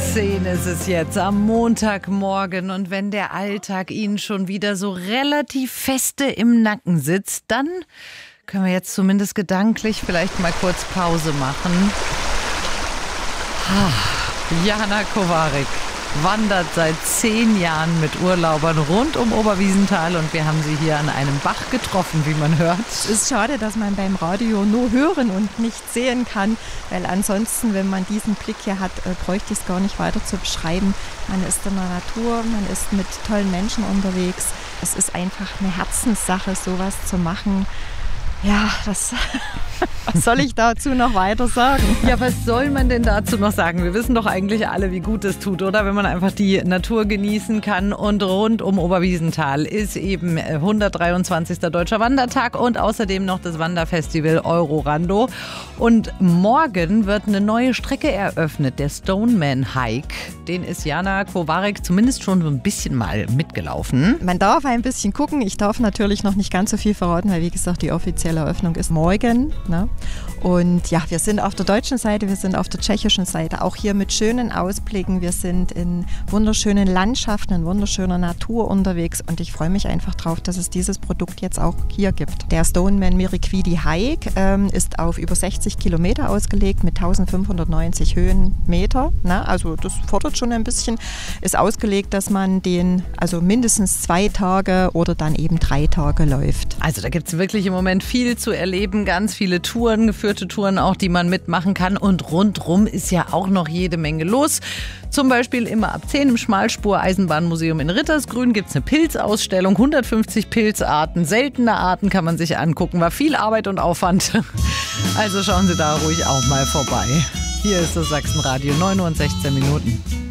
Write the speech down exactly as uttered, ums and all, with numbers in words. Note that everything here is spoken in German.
zehn ist es jetzt am Montagmorgen und wenn der Alltag Ihnen schon wieder so relativ feste im Nacken sitzt, dann können wir jetzt zumindest gedanklich vielleicht mal kurz Pause machen. Jana Kowarek wandert seit zehn Jahren mit Urlaubern rund um Oberwiesenthal und wir haben sie hier an einem Bach getroffen, wie man hört. Es ist schade, dass man beim Radio nur hören und nicht sehen kann, weil ansonsten, wenn man diesen Blick hier hat, bräuchte ich es gar nicht weiter zu beschreiben. Man ist in der Natur, man ist mit tollen Menschen unterwegs. Es ist einfach eine Herzenssache, sowas zu machen. Ja, das, was soll ich dazu noch weiter sagen? Ja, was soll man denn dazu noch sagen? Wir wissen doch eigentlich alle, wie gut es tut, oder? Wenn man einfach die Natur genießen kann. Und rund um Oberwiesenthal ist eben hundertdreiundzwanzigster Deutscher Wandertag und außerdem noch das Wanderfestival Eurorando. Und morgen wird eine neue Strecke eröffnet, der Stoneman Hike. Den ist Jana Kowarek zumindest schon so ein bisschen mal mitgelaufen. Man darf ein bisschen gucken. Ich darf natürlich noch nicht ganz so viel verraten, weil wie gesagt, die offizielle Eröffnung ist morgen. Ne? Und ja, wir sind auf der deutschen Seite, wir sind auf der tschechischen Seite, auch hier mit schönen Ausblicken. Wir sind in wunderschönen Landschaften, in wunderschöner Natur unterwegs und ich freue mich einfach drauf, dass es dieses Produkt jetzt auch hier gibt. Der Stoneman Miriquidi Hike ähm, ist auf über sechzig Kilometer ausgelegt mit eintausendfünfhundertneunzig Höhenmeter. Ne? Also das fordert schon ein bisschen. Ist ausgelegt, dass man den also mindestens zwei Tage oder dann eben drei Tage läuft. Also da gibt es wirklich im Moment viel zu erleben, ganz viele Touren, geführte Touren auch, die man mitmachen kann und rundrum ist ja auch noch jede Menge los. Zum Beispiel immer ab zehn im Schmalspur-Eisenbahnmuseum in Rittersgrün gibt es eine Pilzausstellung, hundertfünfzig Pilzarten, seltene Arten kann man sich angucken, war viel Arbeit und Aufwand. Also schauen Sie da ruhig auch mal vorbei. Hier ist das Sachsenradio, neun Uhr und sechzehn Minuten.